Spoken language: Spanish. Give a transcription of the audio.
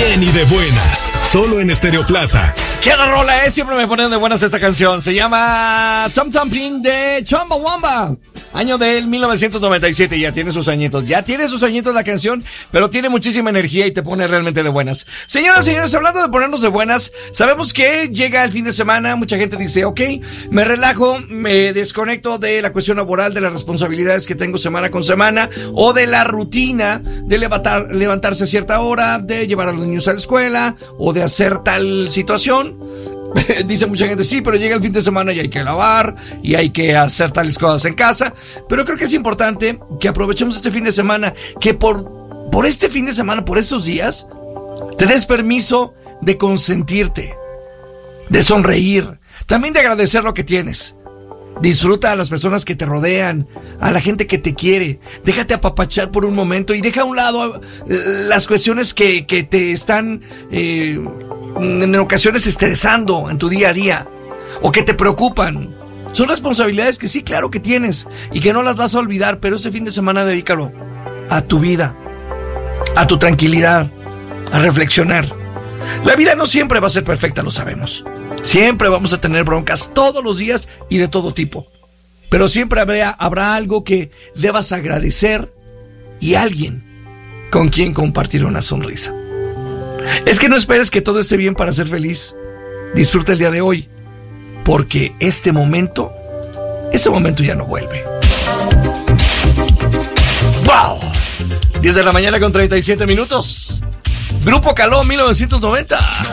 bien y de buenas. Solo en Estéreo Plata. ¿Qué rola es? Siempre me ponen de buenas esta canción. Se llama Tom Thumping de Chumbawamba. Año del 1997, ya tiene sus añitos la canción, pero tiene muchísima energía y te pone realmente de buenas. Señoras y señores, hablando de ponernos de buenas, sabemos que llega el fin de semana, mucha gente dice, ok, me relajo, me desconecto de la cuestión laboral, de las responsabilidades que tengo semana con semana, o de la rutina de levantarse a cierta hora, de llevar a los niños a la escuela, o de hacer tal situación. Dice mucha gente, sí, pero llega el fin de semana y hay que lavar y hay que hacer tales cosas en casa. Pero creo que es importante que aprovechemos este fin de semana, que por este fin de semana, por estos días, te des permiso de consentirte, de sonreír, también de agradecer lo que tienes. Disfruta a las personas que te rodean, a la gente que te quiere. Déjate apapachar por un momento y deja a un lado las cuestiones que te están en ocasiones estresando en tu día a día o que te preocupan. Son responsabilidades que sí, claro que tienes y que no las vas a olvidar, pero ese fin de semana dedícalo a tu vida, a tu tranquilidad, a reflexionar. La vida no siempre va a ser perfecta, lo sabemos. Siempre vamos a tener broncas todos los días y de todo tipo. Pero siempre habrá algo que debas agradecer y alguien con quien compartir una sonrisa. Es que no esperes que todo esté bien para ser feliz. Disfruta el día de hoy, porque este momento ya no vuelve. ¡Wow! 10 de la mañana con 37 minutos. Grupo Caló 1990.